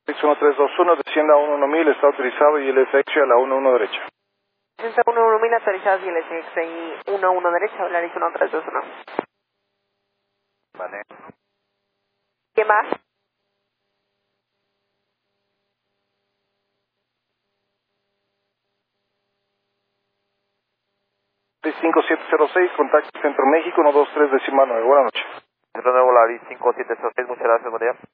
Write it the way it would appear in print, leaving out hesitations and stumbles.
61321, descienda a 11000, está autorizado y el SX a la 11 derecha. Descienda a 11000, autorizados y el SX y 11 derecha, Volaris 1321. Vale. ¿Qué más? 5706, contacto Centro México, 123 decimal 9. Buenas noches. Centro de Volaris 5706, muchas gracias, buen día.